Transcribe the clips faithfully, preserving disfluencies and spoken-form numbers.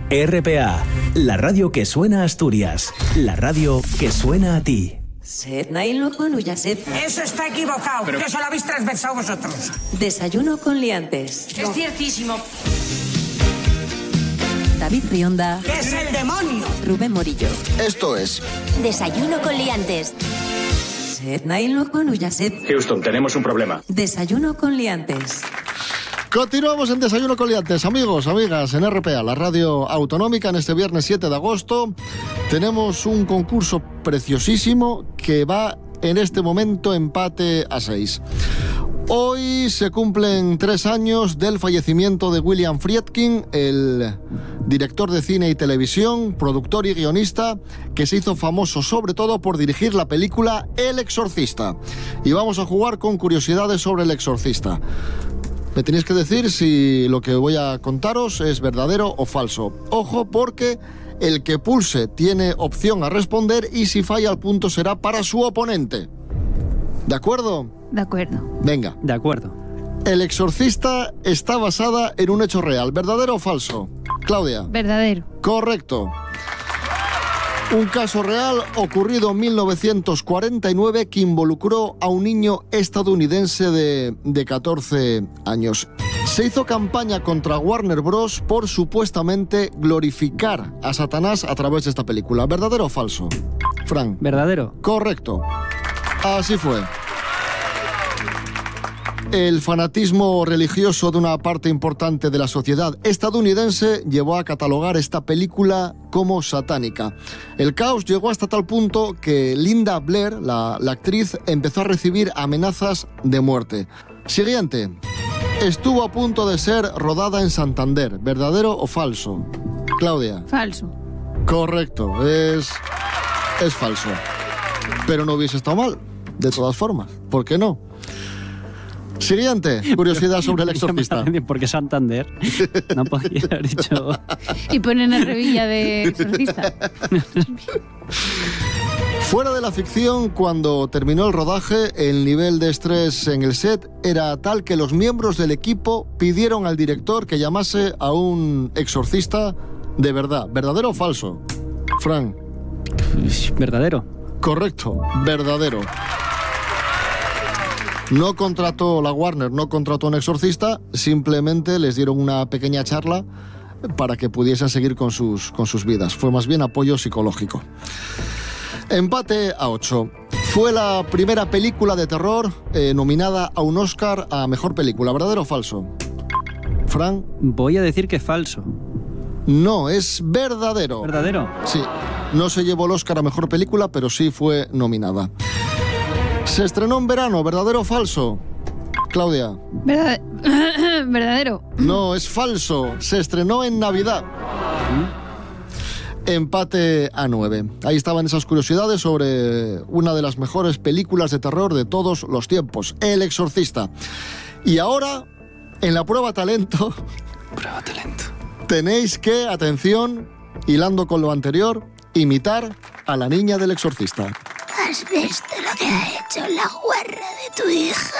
R P A, la radio que suena a Asturias, la radio que suena a ti. Eso está equivocado, pero que eso lo habéis transversado vosotros. Desayuno con liantes. Es ciertísimo. David Rionda. ¿Qué es el demonio? Rubén Morillo. Esto es Desayuno con liantes. Houston, tenemos un problema. Desayuno con liantes. Continuamos en Desayuno con Liantes, amigos, amigas, en R P A, la radio autonómica. En este viernes siete de agosto tenemos un concurso preciosísimo que va en este momento empate a seis. Hoy se cumplen tres años del fallecimiento de William Friedkin, el director de cine y televisión, productor y guionista, que se hizo famoso sobre todo por dirigir la película El Exorcista. Y vamos a jugar con curiosidades sobre El Exorcista. Me tenéis que decir si lo que voy a contaros es verdadero o falso. Ojo, porque el que pulse tiene opción a responder y si falla el punto será para su oponente. ¿De acuerdo? De acuerdo. Venga. De acuerdo. El Exorcista está basada en un hecho real. ¿Verdadero o falso? Claudia. Verdadero. Correcto. Un caso real ocurrido en mil novecientos cuarenta y nueve que involucró a un niño estadounidense de, de catorce años. Se hizo campaña contra Warner Bros. Por supuestamente glorificar a Satanás a través de esta película. ¿Verdadero o falso? Fran. Verdadero. Correcto. Así fue. El fanatismo religioso de una parte importante de la sociedad estadounidense llevó a catalogar esta película como satánica. El caos llegó hasta tal punto que Linda Blair, la, la actriz, empezó a recibir amenazas de muerte. Siguiente. Estuvo a punto de ser rodada en Santander. ¿Verdadero o falso? Claudia. Falso. Correcto. Es, es falso. Pero no hubiese estado mal, de todas formas. ¿Por qué no? Siguiente, curiosidad sobre El Exorcista. Porque Santander no podía haber dicho... Y ponen a Revilla de Exorcista. Fuera de la ficción, cuando terminó el rodaje, el nivel de estrés en el set era tal que los miembros del equipo pidieron al director que llamase a un exorcista de verdad. ¿Verdadero o falso? Fran. Verdadero. Correcto, verdadero. No contrató la Warner, no contrató un exorcista, simplemente les dieron una pequeña charla para que pudiesen seguir con sus, con sus vidas. Fue más bien apoyo psicológico. Empate a ocho. Fue la primera película de terror eh, nominada a un Oscar a Mejor Película. ¿Verdadero o falso? Fran. Voy a decir que falso. No, es verdadero. ¿Verdadero? Sí. No se llevó el Oscar a Mejor Película, pero sí fue nominada. Se estrenó en verano. ¿Verdadero o falso? Claudia. Verdad... Verdadero. No, es falso. Se estrenó en Navidad. Empate a nueve. Ahí estaban esas curiosidades sobre una de las mejores películas de terror de todos los tiempos, El Exorcista. Y ahora, en la prueba talento... Prueba talento. Tenéis que, atención, hilando con lo anterior, imitar a la niña del exorcista. ¿Has visto lo que ha hecho la guarra de tu hija?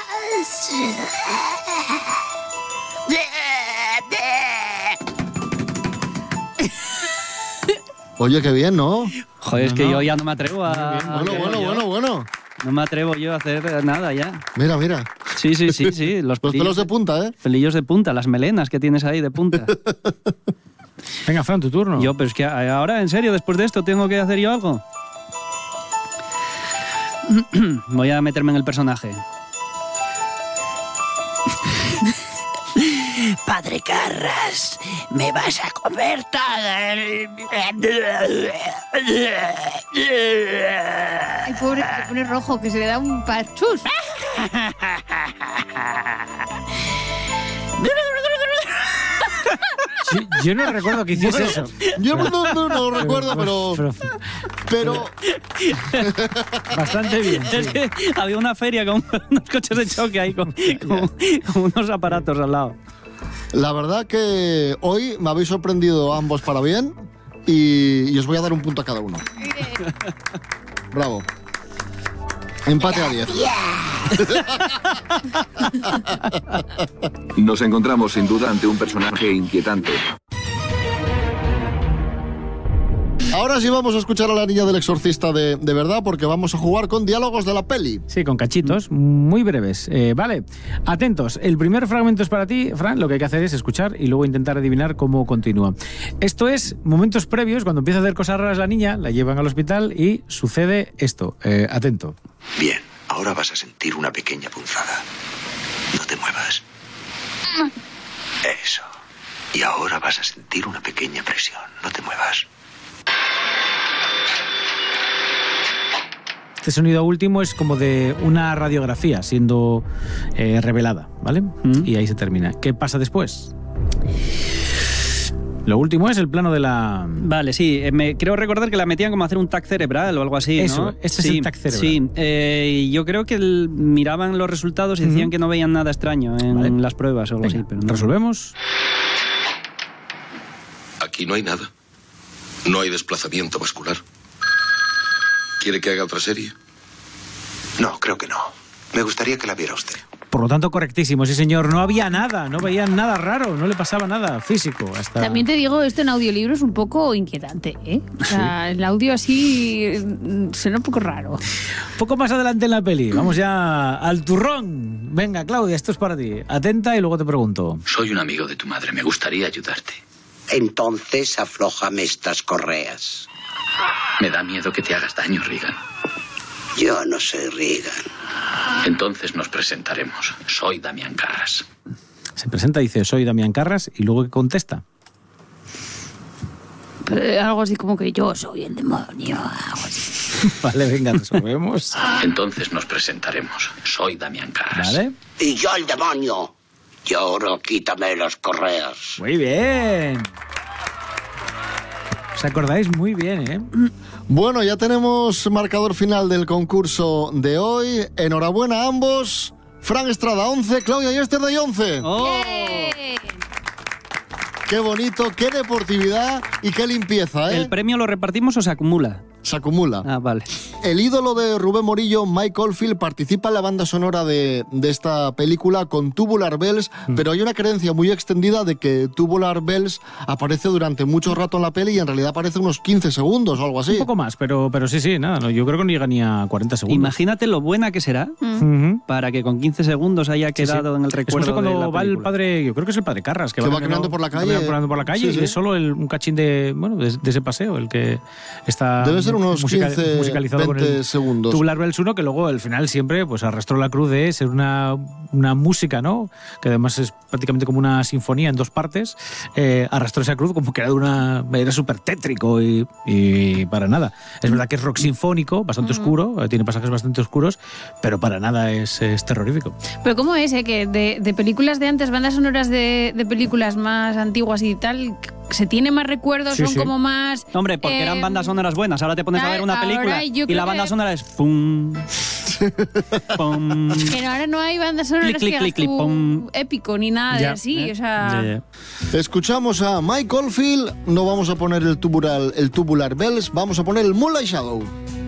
Oye, qué bien, ¿no? Joder, es no, que no. yo ya no me atrevo a... Bueno, bueno, bueno, bueno. No me atrevo yo a hacer nada ya. Mira, mira. Sí, sí, sí, sí. Los, los pelos de punta, ¿eh? Pelillos de punta, las melenas que tienes ahí de punta. Venga, Fran, tu turno. Yo, pero es que ahora, en serio, después de esto, ¿tengo que hacer yo algo? Voy a meterme en el personaje. Padre Carras, me vas a comer todo el... Ay, pobre, se pone rojo, que se le da un pachus. Sí, yo no recuerdo que hiciese Bueno, eso. Yo no, no, no, no lo recuerdo, pero... Pero... Bastante bien. Es Sí. que había una feria con unos coches de choque ahí, con, con, con unos aparatos al lado. La verdad que hoy me habéis sorprendido ambos para bien y, y os voy a dar un punto a cada uno. Bravo. Empate a diez. Nos encontramos sin duda ante un personaje inquietante. Ahora sí vamos a escuchar a la niña del exorcista de, de verdad, porque vamos a jugar con diálogos de la peli. Sí, con cachitos, muy breves. Eh, vale, atentos. El primer fragmento es para ti, Fran. Lo que hay que hacer es escuchar y luego intentar adivinar cómo continúa. Esto es momentos previos, cuando empieza a hacer cosas raras la niña, la llevan al hospital y sucede esto. Eh, atento. Bien, ahora vas a sentir una pequeña punzada. No te muevas. Eso. Y ahora vas a sentir una pequeña presión. No te muevas. Este sonido último es como de una radiografía siendo eh, revelada, ¿vale? Mm. Y ahí se termina. ¿Qué pasa después? Lo último es el plano de la... Vale, sí. Eh, me, creo recordar que la metían como a hacer un tac cerebral o algo así, ¿no? Eso, este sí, es el tac cerebral. Sí, eh, yo creo que el, miraban los resultados y decían uh-huh. que no veían nada extraño en vale. las pruebas o algo Venga, así. Pero no. ¿Resolvemos? Aquí no hay nada. No hay desplazamiento vascular. ¿Quiere que haga otra serie? No, creo que no. Me gustaría que la viera usted. Por lo tanto, correctísimo, sí señor. No había nada, no veían nada raro, no le pasaba nada físico. Hasta... También te digo, esto en audiolibro es un poco inquietante, ¿eh? O sea, ¿sí? El audio así suena un poco raro. Un poco más adelante en la peli, vamos ya al turrón. Venga, Claudia, esto es para ti. Atenta y luego te pregunto. Soy un amigo de tu madre, me gustaría ayudarte. Entonces aflójame estas correas. Me da miedo que te hagas daño, Regan. Yo no soy Regan. Entonces nos presentaremos. Soy Damián Carras. Se presenta y dice, soy Damián Carras, y luego contesta. Pero algo así como que yo soy el demonio. Algo así. Vale, venga, resolvemos. Entonces nos presentaremos. Soy Damián Carras. Vale. Y yo el demonio. Y ahora quítame las correas. Muy bien. ¿Os acordáis? Muy bien, ¿eh? Bueno, ya tenemos marcador final del concurso de hoy. Enhorabuena a ambos. Fran Estrada, once. Claudia Yesterday, once. ¡Oh! Qué bonito, qué deportividad y qué limpieza, ¿eh? ¿El premio lo repartimos o se acumula? Se acumula. Ah, vale. El ídolo de Rubén Morillo, Mike Oldfield, participa en la banda sonora de, de esta película con Tubular Bells, mm. pero hay una creencia muy extendida de que Tubular Bells aparece durante mucho rato en la peli y en realidad aparece unos quince segundos o algo así. Un poco más, pero, pero sí, sí, nada, no, yo creo que no llega ni a cuarenta segundos. Imagínate lo buena que será mm. para que con quince segundos haya quedado sí, sí. en el recuerdo es cuando de la va el padre, yo creo que es el padre Carras, que, que va, va caminando por la calle. Va caminando por la calle sí, sí. y es solo el, un cachín de, bueno, de, de ese paseo, el que está... Debe ser unos musical, quince, musicalizado veinte con el segundos. Tubular Bells uno, que luego al final siempre pues arrastró la cruz de ser una, una música, ¿no? Que además es prácticamente como una sinfonía en dos partes. Eh, arrastró esa cruz como que era de una era súper tétrico y, y para nada. Es verdad que es rock sinfónico, bastante uh-huh. oscuro, tiene pasajes bastante oscuros, pero para nada es, es terrorífico. Pero ¿cómo es, eh? Que de, de películas de antes, bandas sonoras de, de películas más antiguas y tal, se tiene más recuerdos, sí, son sí. como más... Hombre, porque eh, eran bandas sonoras buenas. Ahora te pones a ver una película y la banda que... sonora es... Pum, pum. Pero ahora no hay bandas sonoras clic, clic, clic, pum. épico ni nada ya, de así, eh, o sea... Ya, ya. Escuchamos a Mike Oldfield, no vamos a poner el tubular, el tubular Bells, vamos a poner el Moonlight Shadow.